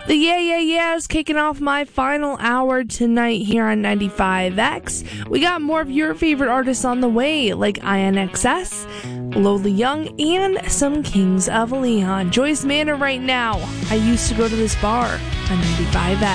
The Yeah Yeah Yeahs kicking off my final hour tonight here on 95X. We got more of your favorite artists on the way, like INXS, Lola Young, and some Kings of Leon. Joyce Manor right now. I used to go to this bar on 95X.